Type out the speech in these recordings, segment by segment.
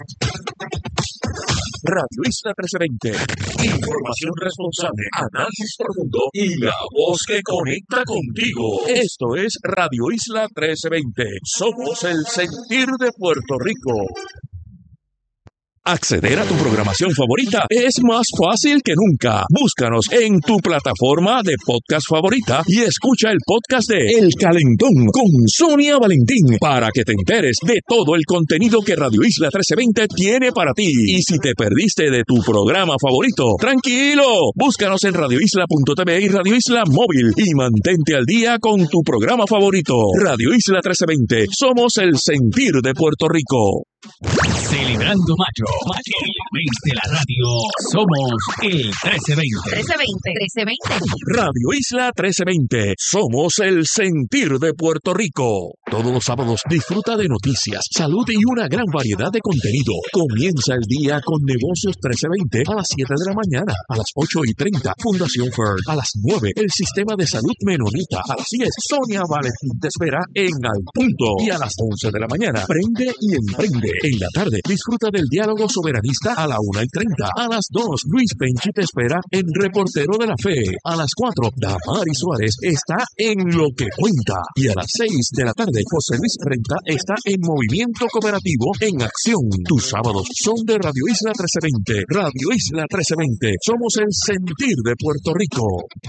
Radio Isla 1320. Información responsable, análisis profundo y la voz que conecta contigo. Esto es Radio Isla 1320. Somos el sentir de Puerto Rico. Acceder a tu programación favorita es más fácil que nunca. Búscanos en tu plataforma de podcast favorita y escucha el podcast de El Calentón con Sonia Valentín para que te enteres de todo el contenido que Radio Isla 1320 tiene para ti. Y si te perdiste de tu programa favorito, tranquilo, búscanos en radioisla.tv y Radio Isla Móvil y mantente al día con tu programa favorito. Radio Isla 1320, somos el sentir de Puerto Rico. Celebrando Mayo, el mes de la radio, somos el 1320. 1320. Radio Isla 1320, somos el sentir de Puerto Rico. Todos los sábados disfruta de noticias, salud y una gran variedad de contenido. Comienza el día con Negocios 1320 a las 7 de la mañana, a las 8:30, Fundación Fern, a las 9, el Sistema de Salud Menonita, a las 10, Sonia Valentín te espera en Al Punto, y a las 11 de la mañana, Prende y Emprende. En la tarde, disfruta del diálogo soberanista a la 1:30. A las 2, Luis Penchi te espera en Reportero de la Fe. A las 4, Damari Suárez está en Lo que Cuenta. Y a las 6 de la tarde, José Luis Renta está en Movimiento Cooperativo en Acción. Tus sábados son de Radio Isla 1320. Radio Isla 1320. Somos el sentir de Puerto Rico.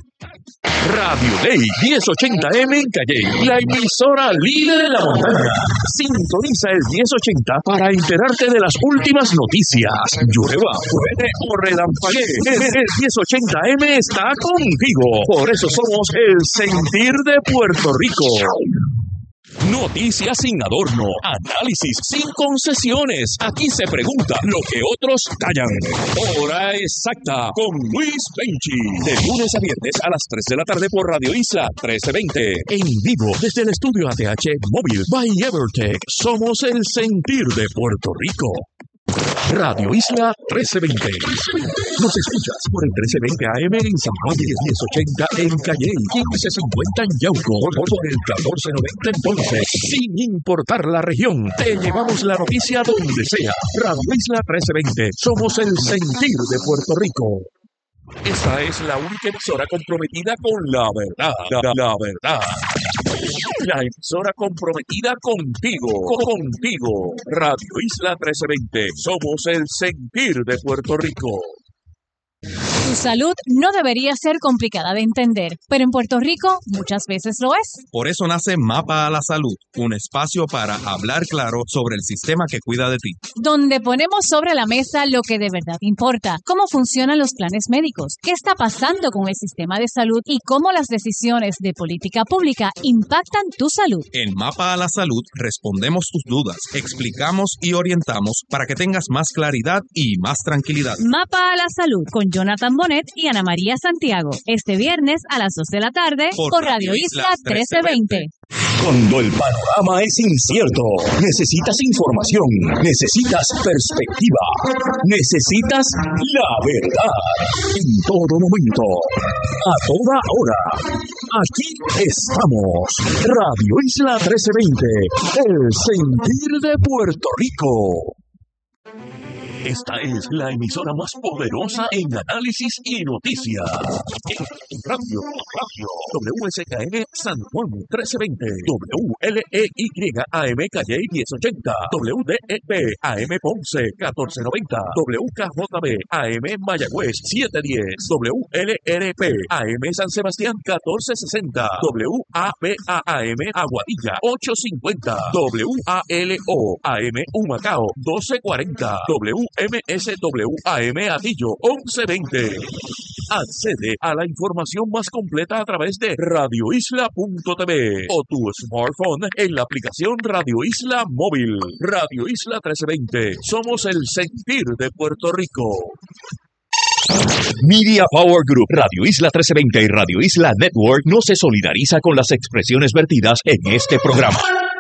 Radio Day 1080M en Calley, la emisora líder de la montaña. Sintoniza el 1080 para enterarte de las últimas noticias. Llueva, truene o relampaguee, el 1080M está contigo. Por eso somos el sentir de Puerto Rico. Noticias sin adorno, análisis sin concesiones. Aquí se pregunta lo que otros callan. Hora exacta con Luis Penchi. De lunes a viernes a las 3 de la tarde por Radio Isla 1320. En vivo desde el estudio ATH Móvil by Evertech. Somos el sentir de Puerto Rico. Radio Isla 1320. Nos escuchas por el 1320 AM en San Juan, 1080 en Calley, 1550 en Yauco, por el 1490 en Ponce. Sin importar la región, te llevamos la noticia donde sea. Radio Isla 1320. Somos el sentir de Puerto Rico. Esta es la única emisora comprometida con la verdad. La verdad. La emisora comprometida contigo. Radio Isla 1320. Somos el sentir de Puerto Rico. Tu salud no debería ser complicada de entender, pero en Puerto Rico muchas veces lo es. Por eso nace Mapa a la Salud, un espacio para hablar claro sobre el sistema que cuida de ti. Donde ponemos sobre la mesa lo que de verdad importa, cómo funcionan los planes médicos, qué está pasando con el sistema de salud y cómo las decisiones de política pública impactan tu salud. En Mapa a la Salud respondemos tus dudas, explicamos y orientamos para que tengas más claridad y más tranquilidad. Mapa a la Salud con Jonathan Bonet y Ana María Santiago. Este viernes a las 2 de la tarde por Radio Isla 1320. Cuando el panorama es incierto, necesitas información, necesitas perspectiva, necesitas la verdad. En todo momento, a toda hora. Aquí estamos. Radio Isla 1320, el sentir de Puerto Rico. Esta es la emisora más poderosa en análisis y noticias. Radio WSKN San Juan 1320, WLEY AM Calley 1080, WDEP AM Ponce 1490, WKJB AM Mayagüez 710, WLRP AM San Sebastián 1460, WAPA AM Aguadilla 850, WALO AM Humacao 1240, MSWAM Atillo 1120. Accede a la información más completa a través de radioisla.tv o tu smartphone en la aplicación Radio Isla Móvil. Radio Isla 1320. Somos el sentir de Puerto Rico. Media Power Group, Radio Isla 1320 y Radio Isla Network no se solidariza con las expresiones vertidas en este programa.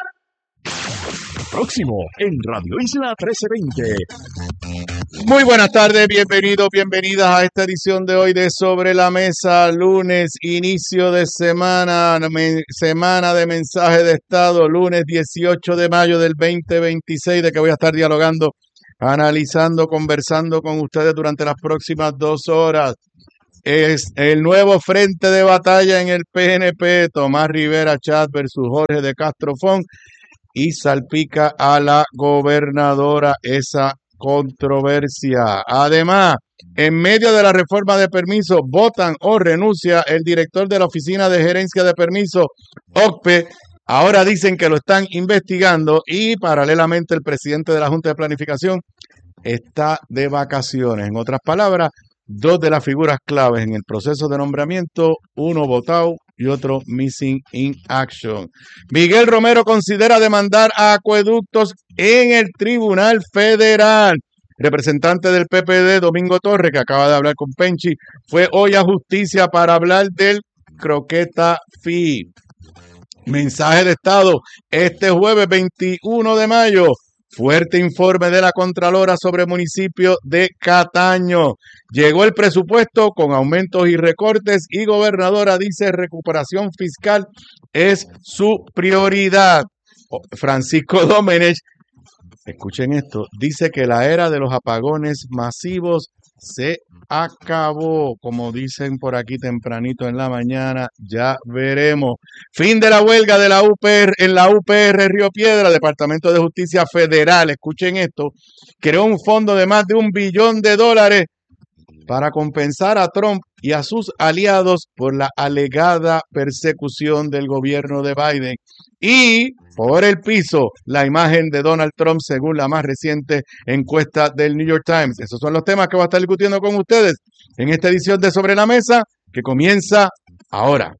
Próximo en Radio Isla 1320. Muy buenas tardes, bienvenidos, bienvenidas a esta edición de hoy de Sobre la Mesa, lunes, inicio de semana, semana de mensaje de Estado, lunes 18 de mayo del 2026, de que voy a estar dialogando analizando, conversando con ustedes durante las próximas 2 horas. Es el nuevo frente de batalla en el PNP, Tomás Rivera Chat versus Jorge de Castro Font, y salpica a la gobernadora esa controversia. Además, en medio de la reforma de permiso, votan o renuncia el director de la Oficina de Gerencia de Permiso, OCPE. Ahora dicen que lo están investigando y paralelamente el presidente de la Junta de Planificación está de vacaciones. En otras palabras, 2 de las figuras claves en el proceso de nombramiento, uno votado y otro missing in action. Miguel Romero considera demandar a Acueductos en el Tribunal Federal. Representante del PPD, Domingo Torres, que acaba de hablar con Penchi, fue hoy a justicia para hablar del croqueta fee. Mensaje de Estado este jueves 21 de mayo. Fuerte informe de la Contralora sobre el municipio de Cataño. Llegó el presupuesto con aumentos y recortes y gobernadora dice recuperación fiscal es su prioridad. Francisco Domenech, escuchen esto, dice que la era de los apagones masivos se acabó, como dicen por aquí tempranito en la mañana, ya veremos. Fin de la huelga de la UPR en la UPR Río Piedra, Departamento de Justicia Federal, escuchen esto, creó un fondo de más de $1 billón para compensar a Trump y a sus aliados por la alegada persecución del gobierno de Biden. Y por el piso, la imagen de Donald Trump según la más reciente encuesta del New York Times. Esos son los temas que voy a estar discutiendo con ustedes en esta edición de Sobre la Mesa, que comienza ahora.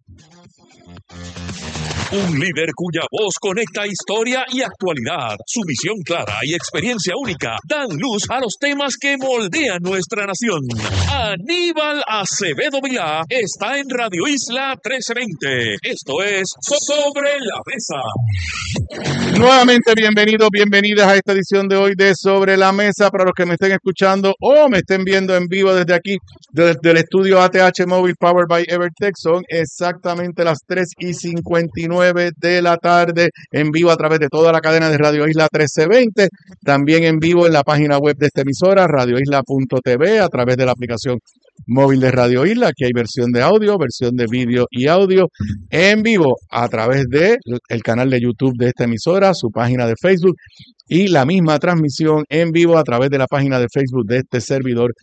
Un líder cuya voz conecta historia y actualidad. Su visión clara y experiencia única dan luz a los temas que moldean nuestra nación. Aníbal Acevedo Vilá está en Radio Isla 1320. Esto es Sobre la Mesa. Nuevamente bienvenidos, bienvenidas a esta edición de hoy de Sobre la Mesa. Para los que me estén escuchando o me estén viendo en vivo desde aquí, desde el estudio ATH Móvil Powered by Evertech, son exactamente las 3:59 de la tarde, en vivo a través de toda la cadena de Radio Isla 1320, también en vivo en la página web de esta emisora, radioisla.tv, a través de la aplicación móvil de Radio Isla. Aquí hay versión de audio, versión de vídeo y audio en vivo a través de el canal de YouTube de esta emisora, su página de Facebook y la misma transmisión en vivo a través de la página de Facebook de este servidor,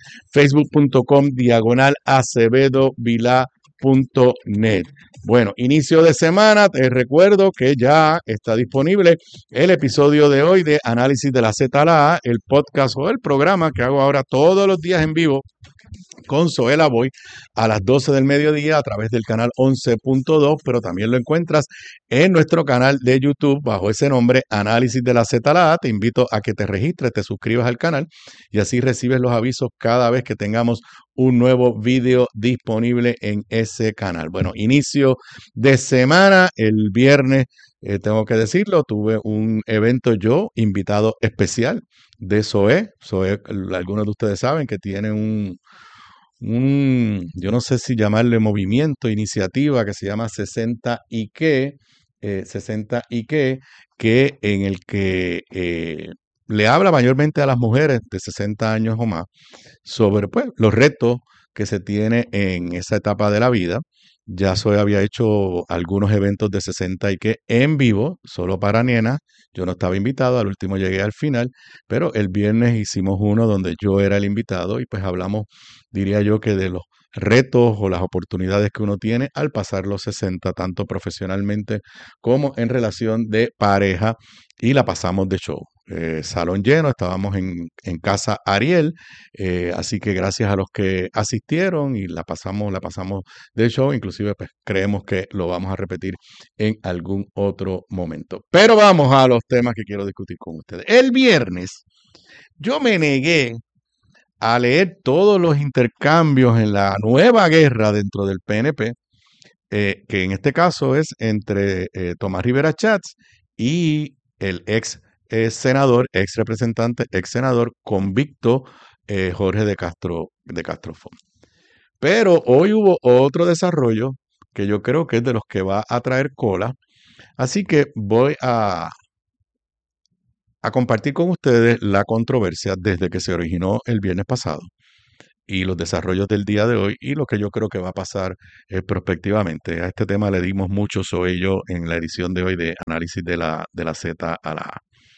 facebook.com/AcevedoVilá.net. Bueno, inicio de semana, te recuerdo que ya está disponible el episodio de hoy de Análisis de la Z a la A, el podcast o el programa que hago ahora todos los días en vivo con Zoela Boy a las 12 del mediodía a través del canal 11.2, pero también lo encuentras en nuestro canal de YouTube bajo ese nombre, Análisis de la Z a la A. Te invito a que te registres, te suscribas al canal y así recibes los avisos cada vez que tengamos un nuevo video disponible en ese canal. Bueno, inicio de semana, el viernes, tengo que decirlo, tuve un evento yo, invitado especial de SOE. SOE, algunos de ustedes saben que tiene yo no sé si llamarle movimiento, iniciativa que se llama 60 y que, que en el que le habla mayormente a las mujeres de 60 años o más sobre pues, los retos que se tiene en esa etapa de la vida. Ya había hecho algunos eventos de 60 y que en vivo, solo para nenas. Yo no estaba invitado, al último llegué al final, pero el viernes hicimos uno donde yo era el invitado y pues hablamos, diría yo, que de los retos o las oportunidades que uno tiene al pasar los 60, tanto profesionalmente como en relación de pareja, y la pasamos de show. Salón lleno, estábamos en Casa Ariel, así que gracias a los que asistieron y la pasamos de show, inclusive pues creemos que lo vamos a repetir en algún otro momento. Pero vamos a los temas que quiero discutir con ustedes. El viernes yo me negué a leer todos los intercambios en la nueva guerra dentro del PNP, que en este caso es entre Tomás Rivera Chats y el ex representante, ex senador convicto Jorge de Castro Font. Pero hoy hubo otro desarrollo que yo creo que es de los que va a traer cola, así que voy a a compartir con ustedes la controversia desde que se originó el viernes pasado y los desarrollos del día de hoy y lo que yo creo que va a pasar prospectivamente. A este tema le dimos mucho sobre ello en la edición de hoy de Análisis de la Z a la A.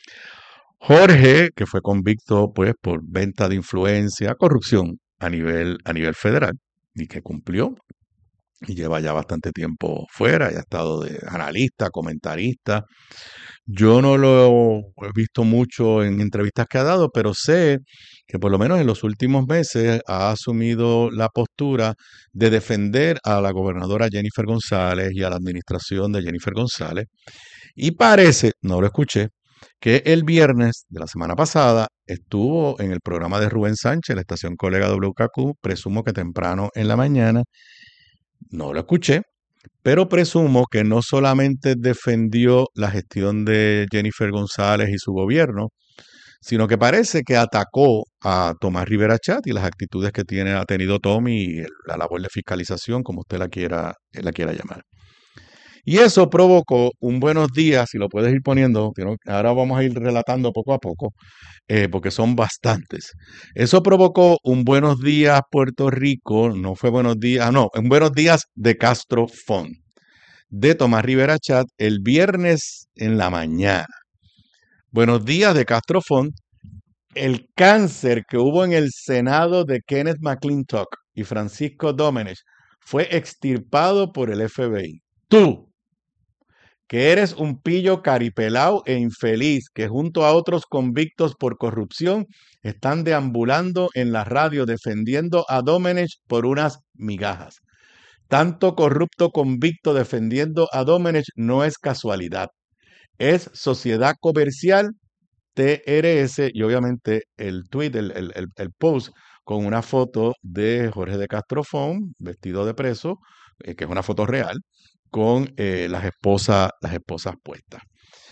Jorge, que fue convicto pues por venta de influencia, corrupción a nivel federal y que cumplió y lleva ya bastante tiempo fuera, ya ha estado de analista, comentarista. Yo no lo he visto mucho en entrevistas que ha dado, pero sé que por lo menos en los últimos meses ha asumido la postura de defender a la gobernadora Jennifer González y a la administración de Jennifer González. Y parece, no lo escuché, que el viernes de la semana pasada estuvo en el programa de Rubén Sánchez, la estación colega WKQ, presumo que temprano en la mañana, no lo escuché, pero presumo que no solamente defendió la gestión de Jennifer González y su gobierno, sino que parece que atacó a Tomás Rivera Chat y las actitudes que ha tenido Tommy y la labor de fiscalización, como usted la quiera llamar. Y eso provocó un buenos días, si lo puedes ir poniendo, ahora vamos a ir relatando poco a poco, porque son bastantes. Eso provocó un buenos días Puerto Rico, no fue buenos días, no, un buenos días de Castro Font, de Tomás Rivera Chat, el viernes en la mañana. Buenos días de Castro Font, el cáncer que hubo en el Senado de Kenneth McClintock y Francisco Domenech fue extirpado por el FBI. Tú, que eres un pillo caripelao e infeliz, que junto a otros convictos por corrupción están deambulando en la radio defendiendo a Domenech por unas migajas. Tanto corrupto convicto defendiendo a Domenech no es casualidad. Es sociedad comercial, TRS, y obviamente el tweet, el post con una foto de Jorge de Castro Font, vestido de preso, que es una foto real, con las esposas puestas.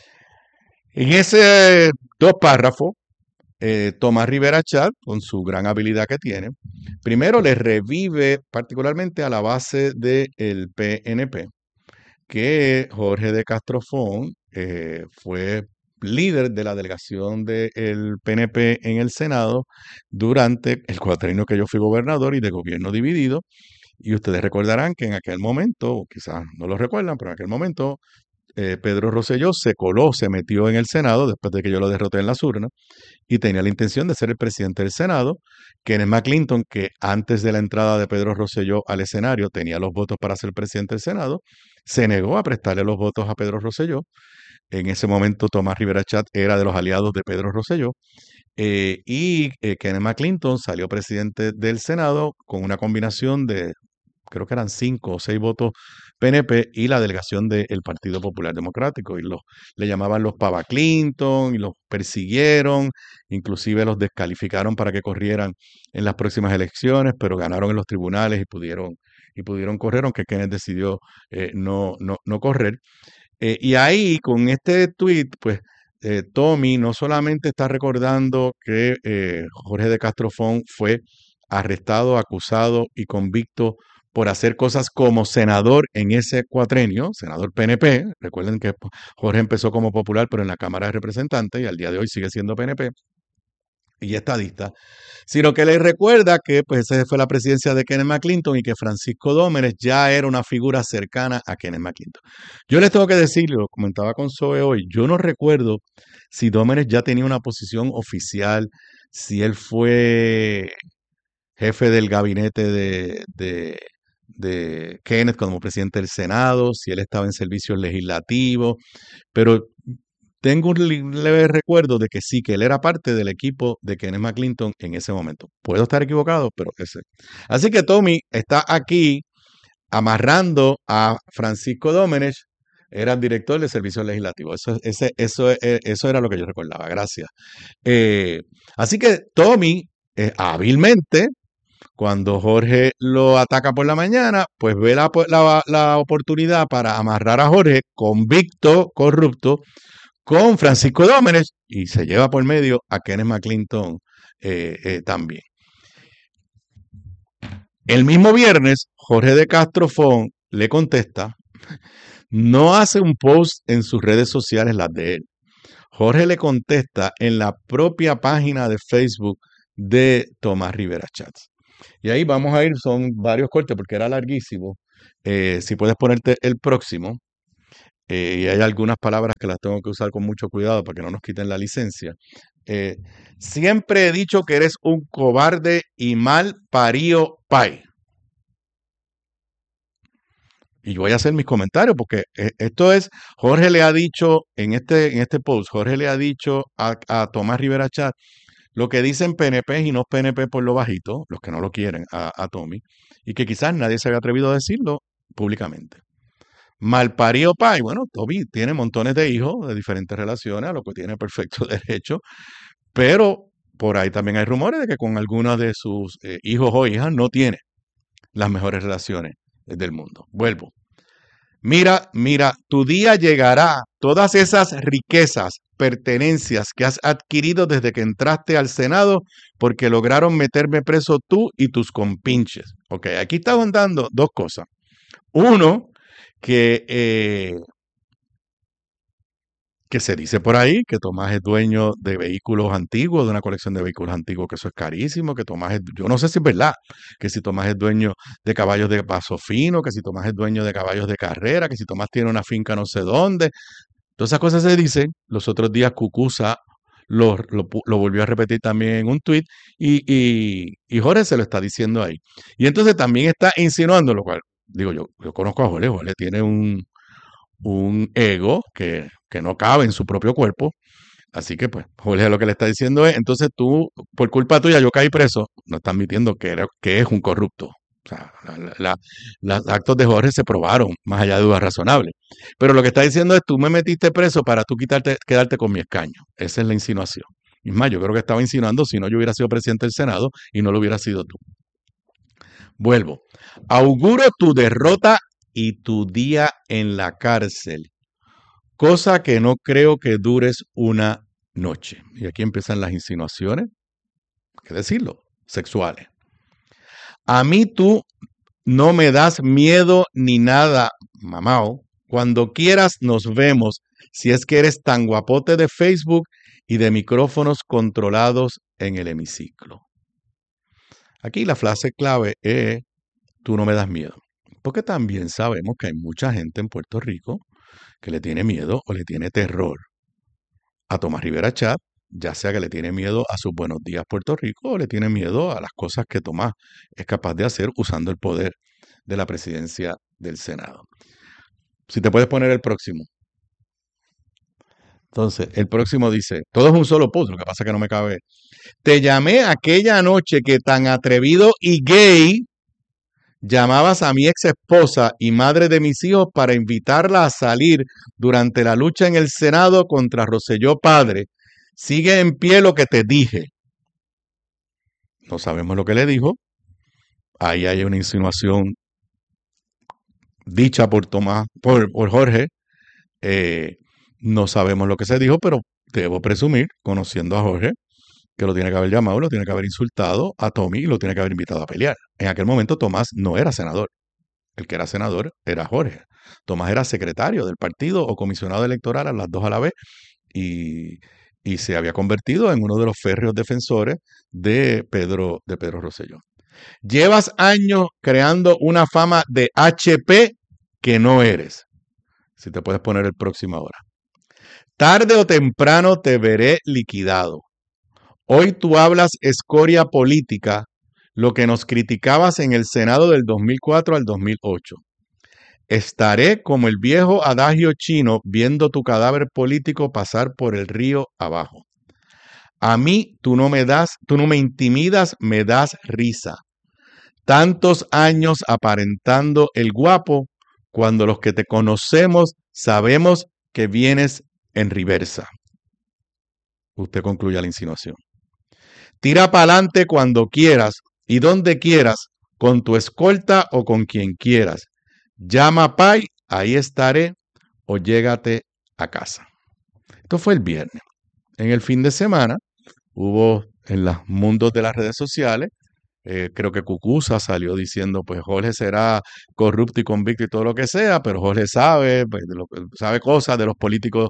En ese 2 párrafos, Tomás Rivera Chat, con su gran habilidad que tiene, primero le revive particularmente a la base del PNP, que Jorge de Castro Font fue líder de la delegación del PNP en el Senado durante el cuatrienio que yo fui gobernador y de gobierno dividido. Y ustedes recordarán que en aquel momento, o quizás no lo recuerdan, pero en aquel momento Pedro Rosselló se metió en el Senado después de que yo lo derroté en las urnas y tenía la intención de ser el presidente del Senado. Kenneth McClintock, que antes de la entrada de Pedro Rosselló al escenario tenía los votos para ser presidente del Senado, se negó a prestarle los votos a Pedro Rosselló. En ese momento Tomás Rivera Chat era de los aliados de Pedro Rosselló. Kenneth McClintock salió presidente del Senado con una combinación de, creo que eran 5 o 6 votos PNP y la delegación del Partido Popular Democrático. Y le llamaban los Pava Clinton y los persiguieron, inclusive los descalificaron para que corrieran en las próximas elecciones, pero ganaron en los tribunales y pudieron correr, aunque Kenneth decidió no correr. Y ahí, con este tweet, pues, Tommy no solamente está recordando que Jorge de Castro Font fue arrestado, acusado y convicto por hacer cosas como senador en ese cuatrenio, senador PNP. Recuerden que Jorge empezó como popular, pero en la Cámara de Representantes y al día de hoy sigue siendo PNP y estadista, sino que le recuerda que pues esa fue la presidencia de Kenneth McClintock y que Francisco Domenech ya era una figura cercana a Kenneth McClintock. Yo les tengo que decir, lo comentaba con Zoe hoy, yo no recuerdo si Domenech ya tenía una posición oficial, si él fue jefe del gabinete de Kenneth como presidente del Senado, si él estaba en servicios legislativos, pero tengo un leve recuerdo de que sí, que él era parte del equipo de Kenneth McClintock en ese momento. Puedo estar equivocado, pero ese. Así que Tommy está aquí amarrando a Francisco Domenech, era el director de servicios legislativos. Eso era lo que yo recordaba. Gracias. Así que Tommy, hábilmente, cuando Jorge lo ataca por la mañana, pues ve la oportunidad para amarrar a Jorge, convicto, corrupto, con Francisco Domenech y se lleva por medio a Kenneth McClintock también. El mismo viernes, Jorge de Castro Font le contesta, no hace un post en sus redes sociales, las de él. Jorge le contesta en la propia página de Facebook de Tomás Rivera Chats. Y ahí vamos a ir, son varios cortes porque era larguísimo. Si puedes ponerte el próximo, y hay algunas palabras que las tengo que usar con mucho cuidado para que no nos quiten la licencia. Siempre he dicho que eres un cobarde y mal parío pai. Y yo voy a hacer mis comentarios porque esto es, Jorge le ha dicho en este post, Jorge le ha dicho a Tomás Rivera Chat lo que dicen PNP y no PNP por lo bajito, los que no lo quieren a Tommy, y que quizás nadie se había atrevido a decirlo públicamente. Malparido pai, bueno, Tommy tiene montones de hijos de diferentes relaciones, a lo que tiene perfecto derecho, pero por ahí también hay rumores de que con algunos de sus hijos o hijas no tiene las mejores relaciones del mundo. Vuelvo. Mira, tu día llegará. Todas esas riquezas, pertenencias que has adquirido desde que entraste al Senado porque lograron meterme preso tú y tus compinches. Ok, aquí estaban dando dos cosas. Uno, que se dice por ahí que Tomás es dueño de vehículos antiguos, de una colección de vehículos antiguos, que eso es carísimo, que Tomás es, yo no sé si es verdad, que si Tomás es dueño de caballos de paso fino, que si Tomás es dueño de caballos de carrera, que si Tomás tiene una finca no sé dónde. Todas esas cosas se dicen. Los otros días Cucuza lo volvió a repetir también en un tuit y Jorge se lo está diciendo ahí. Y entonces también está insinuando, lo cual, digo yo conozco a Jorge tiene un ego que no cabe en su propio cuerpo. Así que, pues, Jorge lo que le está diciendo es, entonces tú, por culpa tuya, yo caí preso. No está admitiendo que es un corrupto. O sea, los actos de Jorge se probaron, más allá de dudas razonables. Pero lo que está diciendo es, tú me metiste preso para tú quedarte con mi escaño. Esa es la insinuación. Es más, yo creo que estaba insinuando si no yo hubiera sido presidente del Senado y no lo hubiera sido tú. Vuelvo. Auguro tu derrota y tu día en la cárcel, cosa que no creo que dures una noche. Y aquí empiezan las insinuaciones, hay que decirlo, sexuales. A mí tú no me das miedo ni nada, mamao. Cuando quieras nos vemos, si es que eres tan guapote de Facebook y de micrófonos controlados en el hemiciclo. Aquí la frase clave es, tú no me das miedo. Porque también sabemos que hay mucha gente en Puerto Rico que le tiene miedo o le tiene terror a Tomás Rivera Chat, ya sea que le tiene miedo a sus Buenos Días Puerto Rico o le tiene miedo a las cosas que Tomás es capaz de hacer usando el poder de la presidencia del Senado. Si te puedes poner el próximo. Entonces, el próximo dice, todo es un solo post, lo que pasa es que no me cabe. Te llamé aquella noche que tan atrevido y gay llamabas a mi ex esposa y madre de mis hijos para invitarla a salir durante la lucha en el Senado contra Rosselló Padre. Sigue en pie lo que te dije. No sabemos lo que le dijo. Ahí hay una insinuación dicha por Jorge. No sabemos lo que se dijo, pero debo presumir, conociendo a Jorge, que lo tiene que haber llamado, lo tiene que haber insultado a Tommy y lo tiene que haber invitado a pelear. En aquel momento Tomás no era senador. El que era senador era Jorge. Tomás era secretario del partido o comisionado electoral a las dos a la vez y se había convertido en uno de los férreos defensores de Pedro Rosselló. Llevas años creando una fama de HP que no eres. Si te puedes poner el próximo ahora. Tarde o temprano te veré liquidado. Hoy tú hablas escoria política, lo que nos criticabas en el Senado del 2004 al 2008. Estaré como el viejo adagio chino viendo tu cadáver político pasar por el río abajo. A mí tú no me intimidas, me das risa. Tantos años aparentando el guapo, cuando los que te conocemos sabemos que vienes en reversa. Usted concluye la insinuación. Tira para adelante cuando quieras y donde quieras, con tu escolta o con quien quieras. Llama a Pai, ahí estaré, o llégate a casa. Esto fue el viernes. En el fin de semana hubo en los mundos de las redes sociales, creo que Cucuza salió diciendo, pues Jorge será corrupto y convicto y todo lo que sea, pero Jorge sabe, pues, sabe cosas de los políticos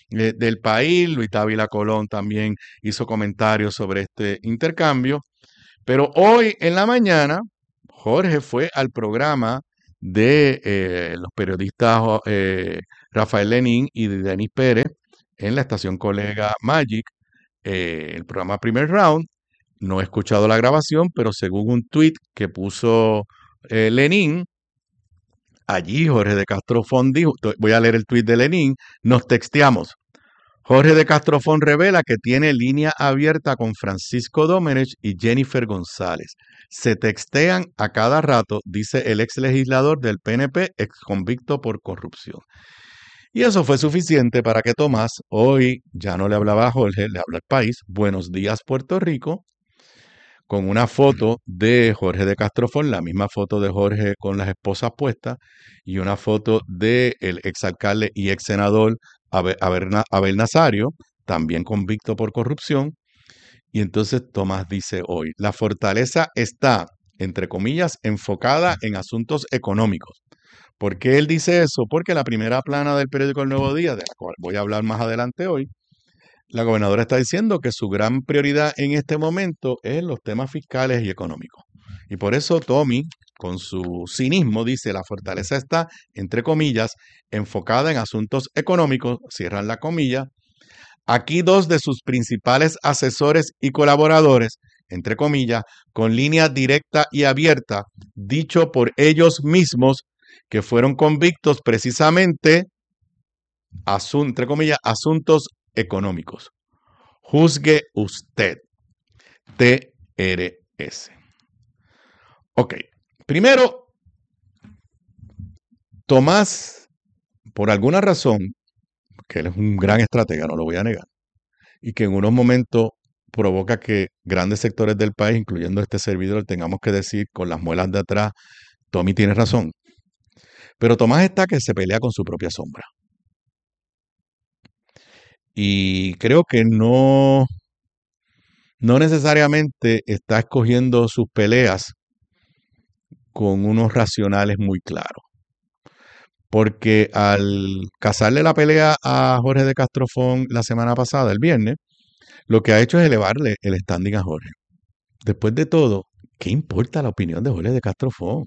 del país. Luis Dávila Colón también hizo comentarios sobre este intercambio. Pero hoy en la mañana, Jorge fue al programa de los periodistas Rafael Lenín y Denis Pérez en la estación Colega Magic, el programa Primer Round. No he escuchado la grabación, pero según un tuit que puso Lenín, allí Jorge de Castrofón dijo, voy a leer el tuit de Lenín, nos texteamos. Jorge de Castrofón revela que tiene línea abierta con Francisco Domenech y Jennifer González. Se textean a cada rato, dice el ex legislador del PNP, ex convicto por corrupción. Y eso fue suficiente para que Tomás, hoy ya no le hablaba a Jorge, le habla al país, Buenos Días Puerto Rico, con una foto de Jorge de Castrofón, la misma foto de Jorge con las esposas puestas, y una foto del exalcalde y ex senador Abel Nazario, también convicto por corrupción. Y entonces Tomás dice hoy, la fortaleza está, entre comillas, enfocada en asuntos económicos. ¿Por qué él dice eso? Porque la primera plana del periódico El Nuevo Día, de la cual voy a hablar más adelante hoy, la gobernadora está diciendo que su gran prioridad en este momento es los temas fiscales y económicos. Y por eso Tommy, con su cinismo, dice, la fortaleza está, entre comillas, enfocada en asuntos económicos, cierran la comilla. Aquí dos de sus principales asesores y colaboradores, entre comillas, con línea directa y abierta, dicho por ellos mismos, que fueron convictos precisamente, entre comillas, asuntos económicos. Juzgue usted. TRS. Ok. Primero, Tomás, por alguna razón, que él es un gran estratega, no lo voy a negar, y que en unos momentos provoca que grandes sectores del país, incluyendo este servidor, tengamos que decir con las muelas de atrás, Tommy tiene razón. Pero Tomás está que se pelea con su propia sombra. Y creo que no necesariamente está escogiendo sus peleas con unos racionales muy claros. Porque al casarle la pelea a Jorge de Castrofón la semana pasada, el viernes, lo que ha hecho es elevarle el standing a Jorge. Después de todo, ¿qué importa la opinión de Jorge de Castrofón?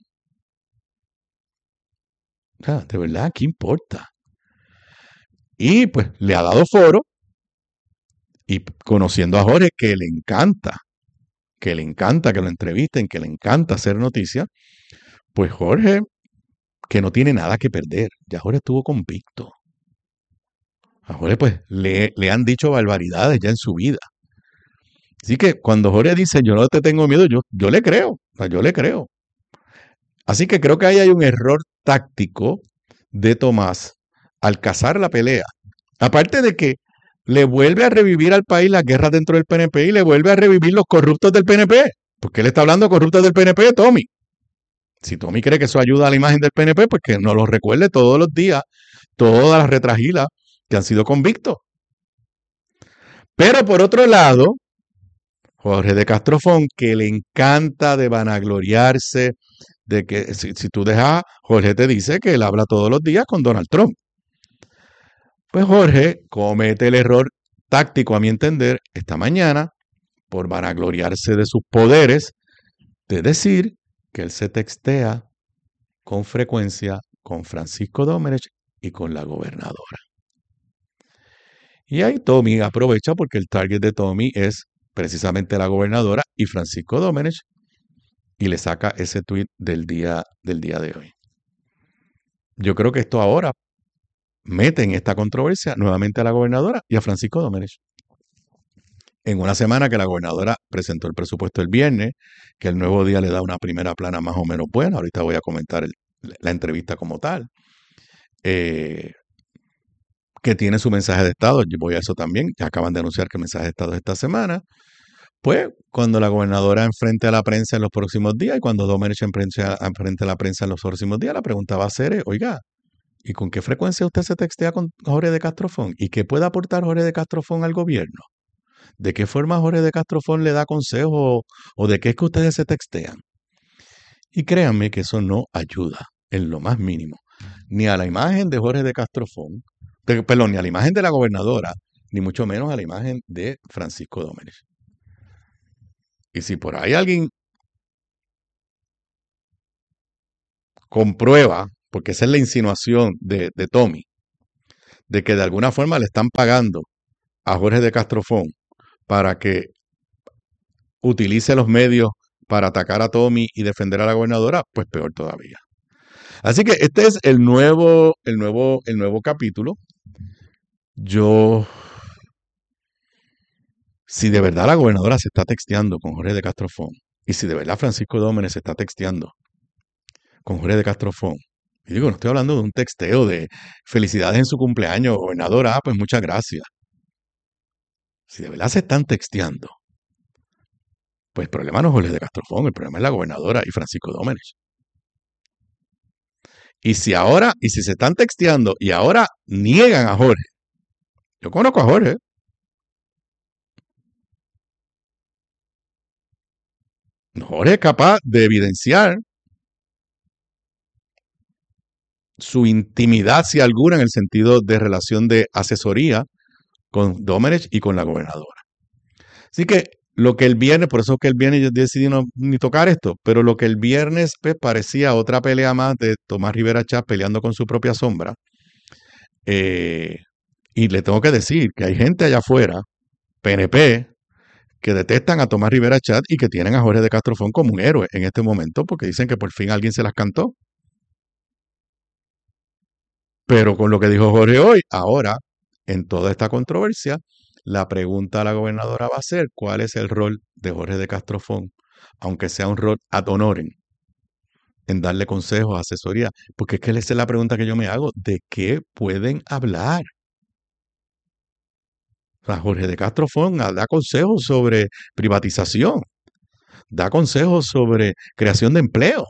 O sea, de verdad, ¿qué importa? Y pues le ha dado foro, y conociendo a Jorge, que le encanta que lo entrevisten, que le encanta hacer noticias, pues Jorge, que no tiene nada que perder, ya Jorge estuvo convicto. A Jorge pues le han dicho barbaridades ya en su vida. Así que cuando Jorge dice, yo no te tengo miedo, yo le creo, yo le creo. Así que creo que ahí hay un error táctico de Tomás al cazar la pelea. Aparte de que le vuelve a revivir al país las guerras dentro del PNP y le vuelve a revivir los corruptos del PNP. Porque él está hablando de corruptos del PNP, Tommy. Si Tommy cree que eso ayuda a la imagen del PNP, pues que nos lo recuerde todos los días, todas las retragilas que han sido convictos. Pero por otro lado, Jorge de Castrofón, que le encanta de vanagloriarse, de que si tú dejas, Jorge te dice que él habla todos los días con Donald Trump. Pues Jorge comete el error táctico, a mi entender, esta mañana, por vanagloriarse de sus poderes, de decir que él se textea con frecuencia con Francisco Domenech y con la gobernadora. Y ahí Tommy aprovecha porque el target de Tommy es precisamente la gobernadora y Francisco Domenech y le saca ese tuit del día de hoy. Yo creo que esto ahora mete en esta controversia nuevamente a la gobernadora y a Francisco Domenech. En una semana que la gobernadora presentó el presupuesto el viernes, que el Nuevo Día le da una primera plana más o menos buena, ahorita voy a comentar la entrevista como tal, que tiene su mensaje de Estado, yo voy a eso también, ya acaban de anunciar que el mensaje de Estado es esta semana, pues cuando la gobernadora enfrente a la prensa en los próximos días y cuando Domenech enfrente a la prensa en los próximos días, la pregunta va a ser, oiga, ¿y con qué frecuencia usted se textea con Jorge de Castrofón? ¿Y qué puede aportar Jorge de Castrofón al gobierno? ¿De qué forma Jorge de Castrofón le da consejos o de qué es que ustedes se textean? Y créanme que eso no ayuda en lo más mínimo, ni a la imagen de Jorge de Castrofón, Perdón, ni a la imagen de la gobernadora, ni mucho menos a la imagen de Francisco Domenech. Y si por ahí alguien comprueba, porque esa es la insinuación de Tommy, de que de alguna forma le están pagando a Jorge de Castrofón para que utilice los medios para atacar a Tommy y defender a la gobernadora, pues peor todavía. Así que este es el nuevo capítulo. Si de verdad la gobernadora se está texteando con Jorge de Castrofón, y si de verdad Francisco Domenech se está texteando con Jorge de Castrofón, y digo, no estoy hablando de un texteo de felicidades en su cumpleaños, gobernadora, pues muchas gracias. Si de verdad se están texteando, pues el problema no es Jorge de Castrofón, el problema es la gobernadora y Francisco Domenech. Y si se están texteando y ahora niegan a Jorge, yo conozco a Jorge. Jorge es capaz de evidenciar su intimidad, si alguna, en el sentido de relación de asesoría con Domenech y con la gobernadora. Así que lo que el viernes, por eso que el viernes yo decidí no ni tocar esto, pero lo que el viernes pues, parecía otra pelea más de Tomás Rivera Chatz peleando con su propia sombra. Y le tengo que decir que hay gente allá afuera, PNP, que detestan a Tomás Rivera Chatz y que tienen a Jorge de Castrofón como un héroe en este momento porque dicen que por fin alguien se las cantó. Pero con lo que dijo Jorge hoy, ahora, en toda esta controversia, la pregunta a la gobernadora va a ser ¿cuál es el rol de Jorge de Castrofón? Aunque sea un rol ad honorem, en darle consejos, asesoría. Porque es que esa es la pregunta que yo me hago. ¿De qué pueden hablar? O sea, Jorge de Castrofón da consejos sobre privatización, da consejos sobre creación de empleo.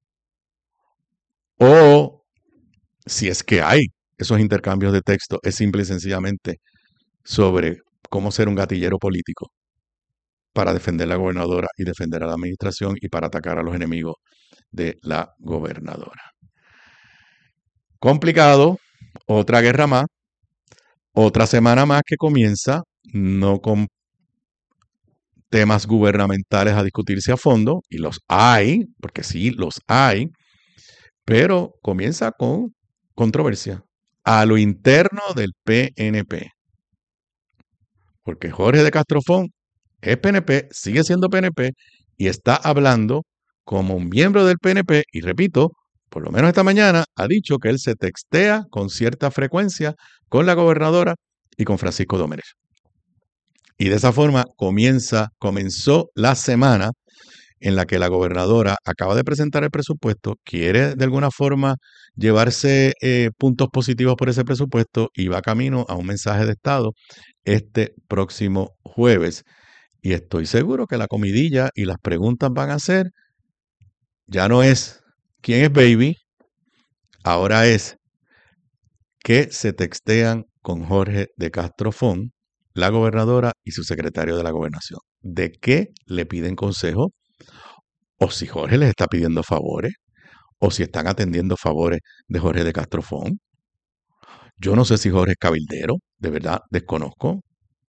O, si es que hay esos intercambios de texto, es simple y sencillamente sobre cómo ser un gatillero político para defender a la gobernadora y defender a la administración y para atacar a los enemigos de la gobernadora. Complicado, otra guerra más, otra semana más que comienza, no con temas gubernamentales a discutirse a fondo, y los hay, porque sí, los hay, pero comienza con controversia a lo interno del PNP. Porque Jorge de Castrofón es PNP, sigue siendo PNP y está hablando como un miembro del PNP y repito, por lo menos esta mañana ha dicho que él se textea con cierta frecuencia con la gobernadora y con Francisco Domenech. Y de esa forma comenzó la semana en la que la gobernadora acaba de presentar el presupuesto, quiere de alguna forma llevarse puntos positivos por ese presupuesto y va camino a un mensaje de Estado este próximo jueves. Y estoy seguro que la comidilla y las preguntas van a ser, ya no es quién es baby, ahora es que se textean con Jorge de Castrofón, la gobernadora y su secretario de la gobernación. ¿De qué le piden consejo? O si Jorge les está pidiendo favores, o si están atendiendo favores de Jorge de Castrofón. Yo no sé si Jorge es cabildero, de verdad, desconozco.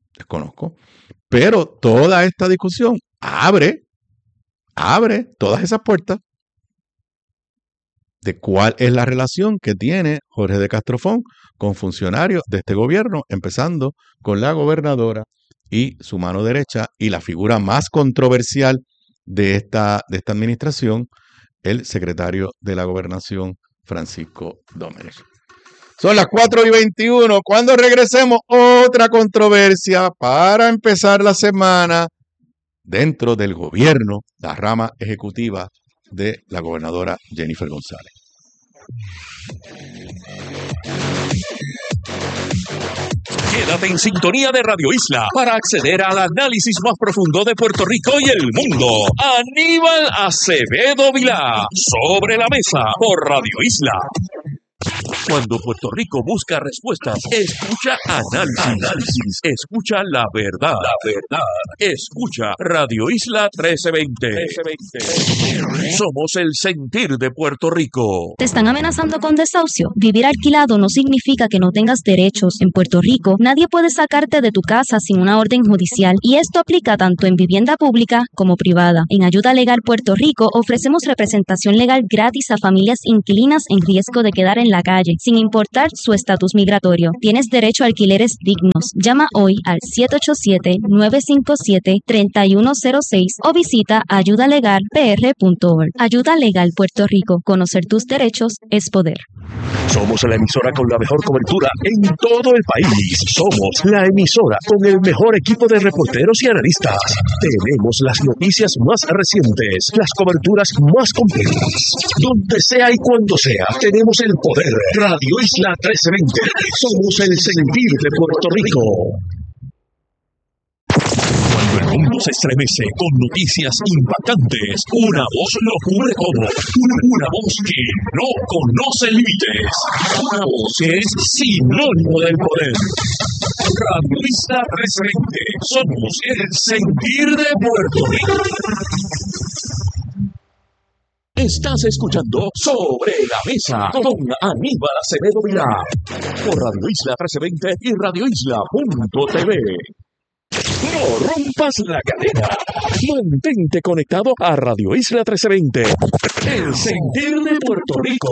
Pero toda esta discusión abre todas esas puertas de cuál es la relación que tiene Jorge de Castrofón con funcionarios de este gobierno, empezando con la gobernadora y su mano derecha y la figura más controversial de esta administración, el secretario de la Gobernación, Francisco Domenech. Son las 4:21. Cuando regresemos, otra controversia para empezar la semana dentro del gobierno, la rama ejecutiva de la gobernadora Jennifer González. Quédate en sintonía de Radio Isla para acceder al análisis más profundo de Puerto Rico y el mundo. Aníbal Acevedo Vilá, Sobre la Mesa, por Radio Isla. Cuando Puerto Rico busca respuestas, escucha análisis, escucha la verdad, escucha Radio Isla 1320. Somos el sentir de Puerto Rico. ¿Te están amenazando con desahucio? Vivir alquilado no significa que no tengas derechos. En Puerto Rico, nadie puede sacarte de tu casa sin una orden judicial, y esto aplica tanto en vivienda pública como privada. En Ayuda Legal Puerto Rico ofrecemos representación legal gratis a familias inquilinas en riesgo de quedar en la calle, sin importar su estatus migratorio. Tienes derecho a alquileres dignos. Llama hoy al 787-957-3106 o visita ayudalegalpr.org. Ayuda Legal Puerto Rico. Conocer tus derechos es poder. Somos la emisora con la mejor cobertura en todo el país. Somos la emisora con el mejor equipo de reporteros y analistas. Tenemos las noticias más recientes, las coberturas más completas. Donde sea y cuando sea, tenemos el poder. Radio Isla 1320. Somos el sentir de Puerto Rico. Cuando el mundo se estremece con noticias impactantes, una voz lo cubre todo. Una voz que no conoce límites. Una voz que es sinónimo del poder. Radio Isla 1320. Somos el sentir de Puerto Rico. Estás escuchando Sobre la Mesa con Aníbal Acevedo Vilá por Radio Isla 1320 y radioisla.tv. No rompas la cadena. Mantente conectado a Radio Isla 1320, el sentir de Puerto Rico.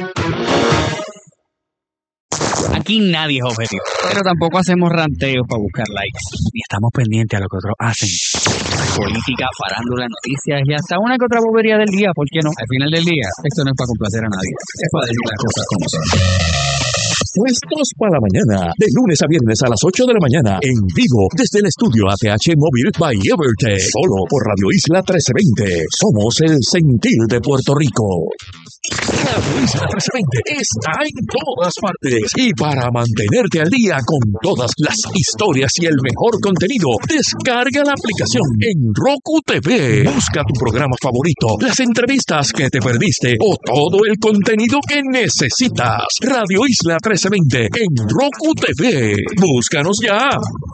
Aquí nadie es objetivo, pero tampoco hacemos ranteos para buscar likes, ni estamos pendientes a lo que otros hacen. Política, farándula, noticias y hasta una que otra bobería del día, ¿por qué no? Al final del día, esto no es para complacer a nadie, es para decir las cosas como son. Puestos para la mañana, de lunes a viernes a las 8 de la mañana, en vivo desde el estudio ATH Móvil by Evertech, solo por Radio Isla 1320. Somos el sentir de Puerto Rico. Radio Isla 1320 está en todas partes, y para mantenerte al día con todas las historias y el mejor contenido, descarga la aplicación en Roku TV. Busca tu programa favorito, las entrevistas que te perdiste o todo el contenido que necesitas. Radio Isla 1320 en Roku TV. Búscanos ya.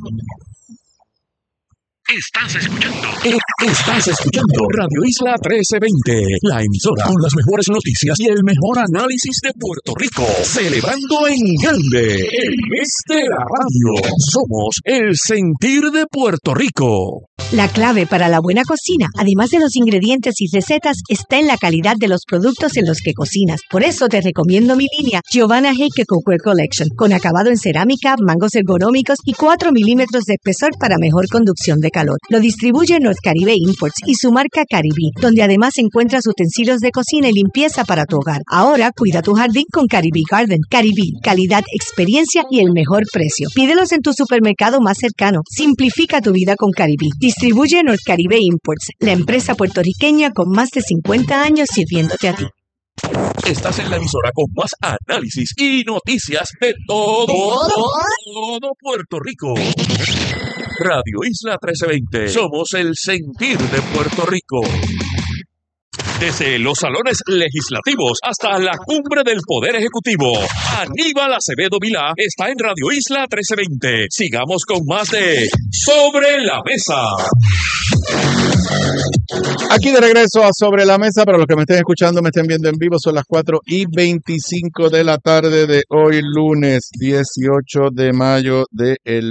Estás escuchando Radio Isla 1320, la emisora con las mejores noticias y el mejor análisis de Puerto Rico, celebrando en grande el mes de la radio. Somos el sentir de Puerto Rico. La clave para la buena cocina, además de los ingredientes y recetas, está en la calidad de los productos en los que cocinas. Por eso te recomiendo mi línea Giovanna Heike Cookware Collection, con acabado en cerámica, mangos ergonómicos y 4 milímetros de espesor para mejor conducción de calor. Lo distribuye North Caribe Imports y su marca Caribbean, donde además encuentras utensilios de cocina y limpieza para tu hogar. Ahora cuida tu jardín con Caribbean Garden. Caribbean, calidad, experiencia y el mejor precio. Pídelos en tu supermercado más cercano. Simplifica tu vida con Caribbean. Distribuye North Caribe Imports, la empresa puertorriqueña con más de 50 años sirviéndote a ti. Estás en la emisora con más análisis y noticias de todo Puerto Rico. Radio Isla 1320. Somos el sentir de Puerto Rico. Desde los salones legislativos hasta la cumbre del Poder Ejecutivo, Aníbal Acevedo Vilá está en Radio Isla 1320. Sigamos con más de Sobre la Mesa. Aquí de regreso a Sobre la Mesa. Para los que me estén escuchando, me estén viendo en vivo, son las 4:25 de la tarde de hoy, lunes 18 de mayo del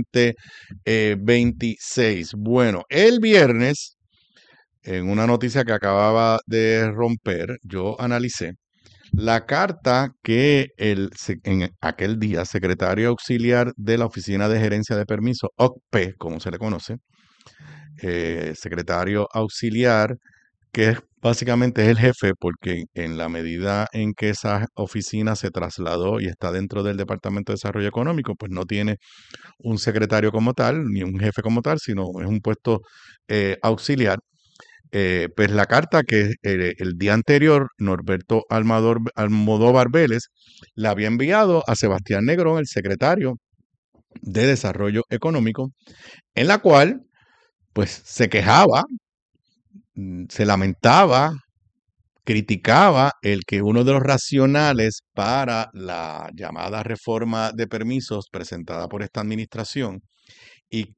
2026. Bueno, el viernes, en una noticia que acababa de romper, yo analicé la carta que en aquel día secretario auxiliar de la Oficina de Gerencia de Permiso, OCPE, como se le conoce, secretario auxiliar, que básicamente es el jefe, porque en la medida en que esa oficina se trasladó y está dentro del Departamento de Desarrollo Económico, pues no tiene un secretario como tal, ni un jefe como tal, sino es un puesto auxiliar. Pues la carta que el día anterior Norberto Almodóvar Vélez le había enviado a Sebastián Negrón, el secretario de Desarrollo Económico, en la cual pues se quejaba, se lamentaba criticaba el que uno de los racionales para la llamada reforma de permisos presentada por esta administración y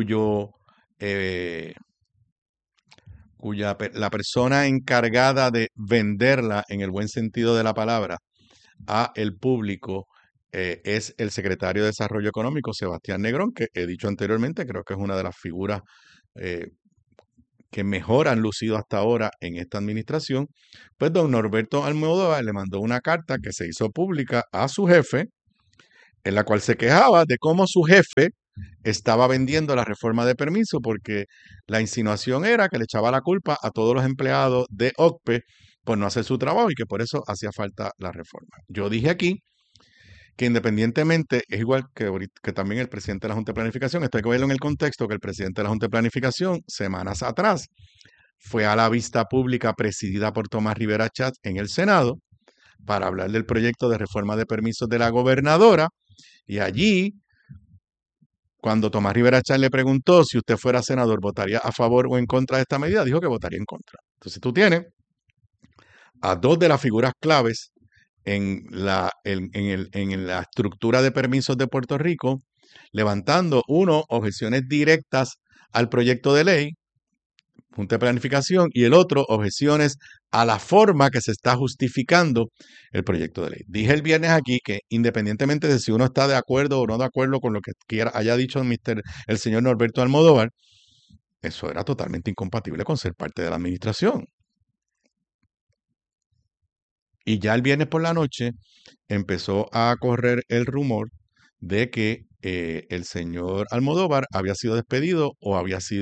la persona encargada de venderla en el buen sentido de la palabra a el público es el secretario de Desarrollo Económico, Sebastián Negrón, que he dicho anteriormente, creo que es una de las figuras que mejor han lucido hasta ahora en esta administración. Pues don Norberto Almodóvar le mandó una carta que se hizo pública a su jefe, en la cual se quejaba de cómo su jefe estaba vendiendo la reforma de permiso, porque la insinuación era que le echaba la culpa a todos los empleados de OCPE por no hacer su trabajo y que por eso hacía falta la reforma. Yo dije aquí que independientemente, es igual que también el presidente de la Junta de Planificación, esto hay que verlo en el contexto, que el presidente de la Junta de Planificación, semanas atrás, fue a la vista pública presidida por Tomás Rivera Chatz en el Senado para hablar del proyecto de reforma de permisos de la gobernadora, y allí, cuando Tomás Rivera Chatz le preguntó si usted fuera senador, ¿votaría a favor o en contra de esta medida? Dijo que votaría en contra. Entonces tú tienes a dos de las figuras claves en la estructura de permisos de Puerto Rico, levantando, uno, objeciones directas al proyecto de ley, Junta de Planificación, y el otro, objeciones a la forma que se está justificando el proyecto de ley. Dije el viernes aquí que independientemente de si uno está de acuerdo o no de acuerdo con lo que haya dicho el señor Norberto Almodóvar, eso era totalmente incompatible con ser parte de la administración. Y ya el viernes por la noche empezó a correr el rumor de que el señor Almodóvar había sido despedido o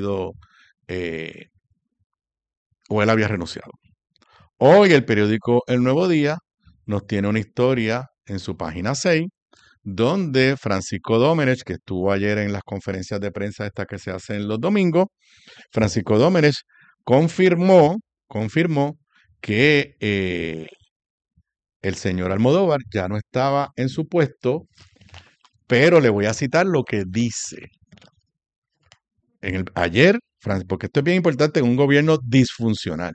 él había renunciado. Hoy el periódico El Nuevo Día nos tiene una historia en su página 6, donde Francisco Domenech, que estuvo ayer en las conferencias de prensa estas que se hacen los domingos, Francisco Domenech confirmó que el señor Almodóvar ya no estaba en su puesto, pero le voy a citar lo que dice. Ayer, porque esto es bien importante en un gobierno disfuncional.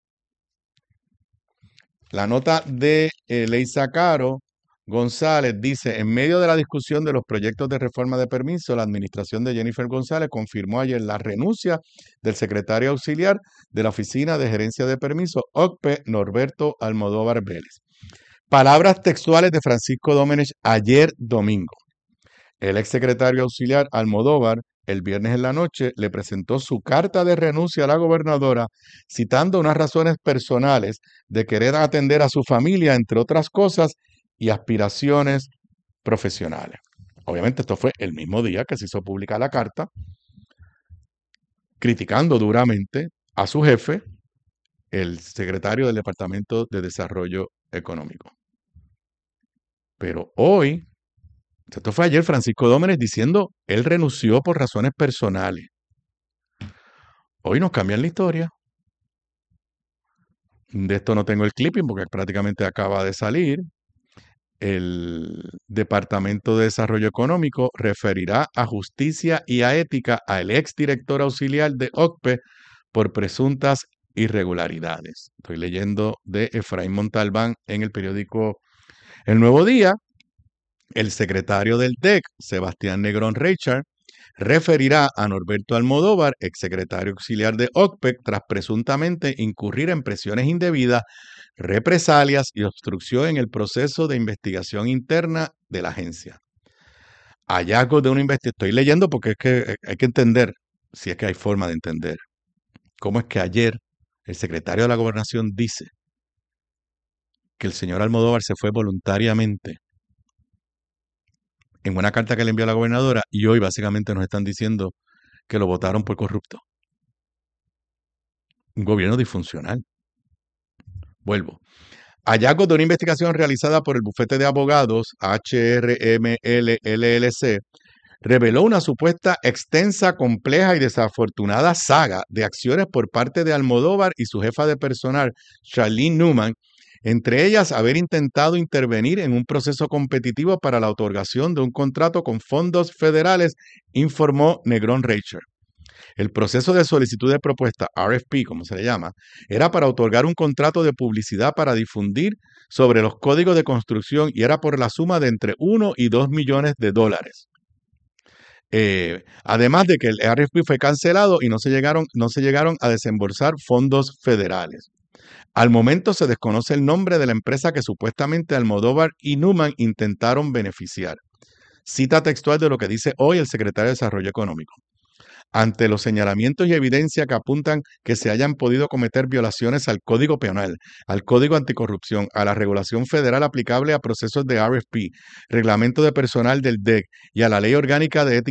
La nota de Leisa Caro González dice: en medio de la discusión de los proyectos de reforma de permiso, la administración de Jennifer González confirmó ayer la renuncia del secretario auxiliar de la Oficina de Gerencia de Permiso, OCPE, Norberto Almodóvar Vélez. Palabras textuales de Francisco Domenech ayer domingo. El exsecretario auxiliar Almodóvar, el viernes en la noche, le presentó su carta de renuncia a la gobernadora, citando unas razones personales de querer atender a su familia, entre otras cosas, y aspiraciones profesionales. Obviamente esto fue el mismo día que se hizo pública la carta, criticando duramente a su jefe, el secretario del Departamento de Desarrollo Económico. Pero hoy, esto fue ayer, Francisco Domenech diciendo, él renunció por razones personales. Hoy nos cambian la historia. De esto no tengo el clipping porque prácticamente acaba de salir. El Departamento de Desarrollo Económico referirá a justicia y a ética al exdirector auxiliar de OCPE por presuntas irregularidades. Estoy leyendo de Efraín Montalbán en el periódico El Nuevo Día. El secretario del DEC, Sebastián Negrón Reichard, referirá a Norberto Almodóvar, exsecretario auxiliar de OCPE, tras presuntamente incurrir en presiones indebidas, represalias y obstrucción en el proceso de investigación interna de la agencia. Hallazgos de una investigación. Estoy leyendo porque es que hay que entender, si es que hay forma de entender, cómo es que ayer el secretario de la Gobernación dice que el señor Almodóvar se fue voluntariamente en una carta que le envió a la gobernadora, y hoy básicamente nos están diciendo que lo votaron por corrupto. Un gobierno disfuncional. Vuelvo. Hallazgos de una investigación realizada por el bufete de abogados HRML LLC reveló una supuesta extensa, compleja y desafortunada saga de acciones por parte de Almodóvar y su jefa de personal, Charlene Newman, entre ellas haber intentado intervenir en un proceso competitivo para la otorgación de un contrato con fondos federales, informó Negrón Reichard. El proceso de solicitud de propuesta, RFP, como se le llama, era para otorgar un contrato de publicidad para difundir sobre los códigos de construcción y era por la suma de entre 1 y 2 millones de dólares. Además de que el RFP fue cancelado y no se llegaron a desembolsar fondos federales. Al momento se desconoce el nombre de la empresa que supuestamente Almodóvar y Newman intentaron beneficiar. Cita textual de lo que dice hoy el secretario de Desarrollo Económico. Ante los señalamientos y evidencia que apuntan que se hayan podido cometer violaciones al Código Penal, al Código Anticorrupción, a la regulación federal aplicable a procesos de RFP, reglamento de personal del DEC y a la Ley Orgánica de Ética